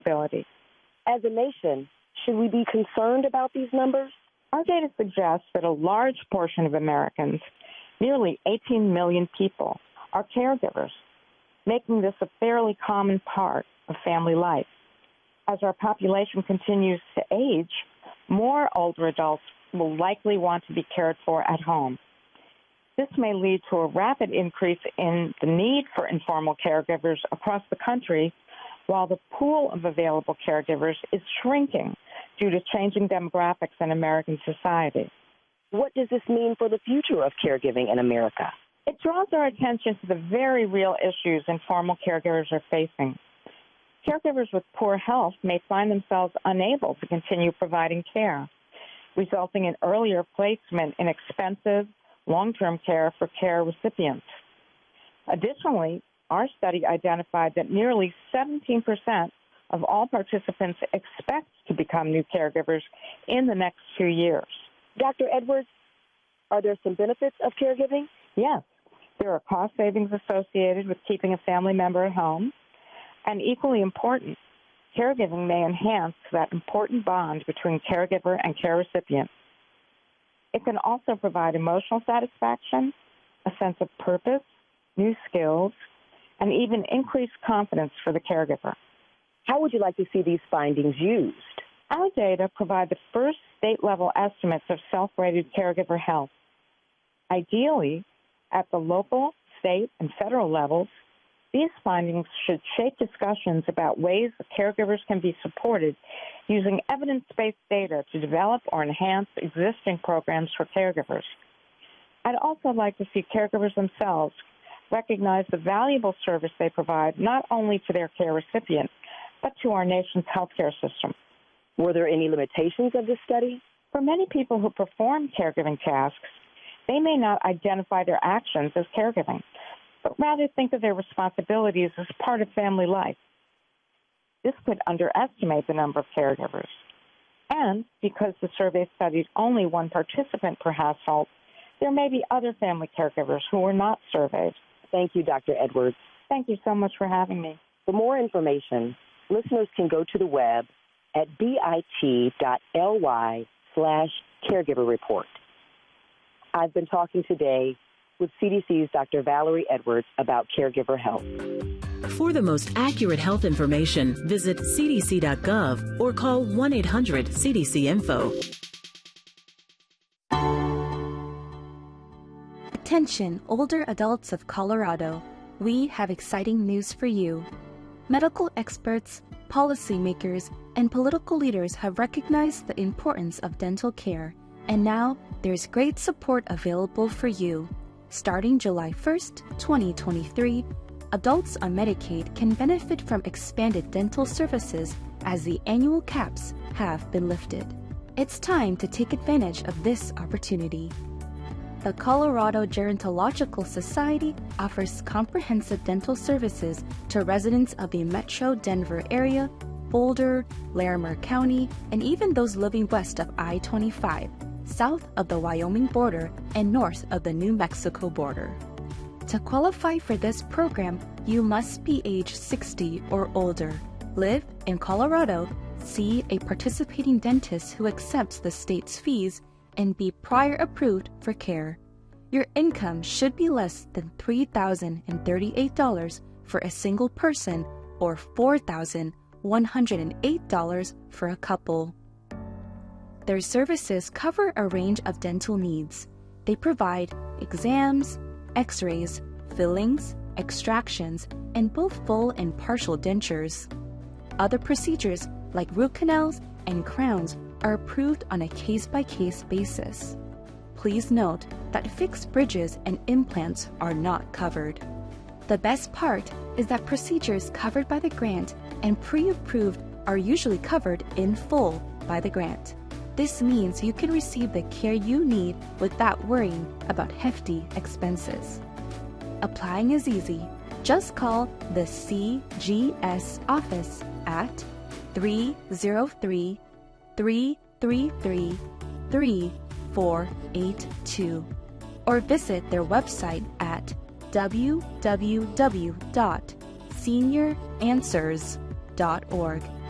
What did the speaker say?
ability. As a nation, should we be concerned about these numbers? Our data suggests that a large portion of Americans, nearly 18 million people, are caregivers, making this a fairly common part of family life. As our population continues to age, more older adults will likely want to be cared for at home. This may lead to a rapid increase in the need for informal caregivers across the country, while the pool of available caregivers is shrinking due to changing demographics in American society. What does this mean for the future of caregiving in America? It draws our attention to the very real issues informal caregivers are facing. Caregivers with poor health may find themselves unable to continue providing care, resulting in earlier placement in expensive, long-term care for care recipients. Additionally, our study identified that nearly 17% of all participants expect to become new caregivers in the next 2 years. Dr. Edwards, are there some benefits of caregiving? Yes. There are cost savings associated with keeping a family member at home. And equally important, caregiving may enhance that important bond between caregiver and care recipient. It can also provide emotional satisfaction, a sense of purpose, new skills, and even increased confidence for the caregiver. How would you like to see these findings used? Our data provide the first state-level estimates of self-rated caregiver health. Ideally, at the local, state, and federal levels, these findings should shape discussions about ways that caregivers can be supported using evidence-based data to develop or enhance existing programs for caregivers. I'd also like to see caregivers themselves recognize the valuable service they provide not only to their care recipient, but to our nation's healthcare system. Were there any limitations of this study? For many people who perform caregiving tasks, they may not identify their actions as caregiving, but rather think of their responsibilities as part of family life. This could underestimate the number of caregivers. And because the survey studied only one participant per household, there may be other family caregivers who were not surveyed. Thank you, Dr. Edwards. Thank you so much for having me. For more information, listeners can go to the web at bit.ly/caregiver report. I've been talking today with CDC's Dr. Valerie Edwards about caregiver health. For the most accurate health information, visit cdc.gov or call 1-800-CDC-INFO. Attention, older adults of Colorado. We have exciting news for you. Medical experts, policymakers, and political leaders have recognized the importance of dental care, and now there's great support available for you. Starting July 1st, 2023, adults on Medicaid can benefit from expanded dental services as the annual caps have been lifted. It's time to take advantage of this opportunity. The Colorado Gerontological Society offers comprehensive dental services to residents of the Metro Denver area, Boulder, Larimer County, and even those living west of I-25, south of the Wyoming border and north of the New Mexico border. To qualify for this program, you must be age 60 or older, live in Colorado, see a participating dentist who accepts the state's fees, and be prior approved for care. Your income should be less than $3,038 for a single person or $4,108 for a couple. Their services cover a range of dental needs. They provide exams, x-rays, fillings, extractions, and both full and partial dentures. Other procedures like root canals and crowns are approved on a case-by-case basis. Please note that fixed bridges and implants are not covered. The best part is that procedures covered by the grant and pre-approved are usually covered in full by the grant. This means you can receive the care you need without worrying about hefty expenses. Applying is easy. Just call the CGS office at 303-333-3482 or visit their website at www.seniораnswers.org.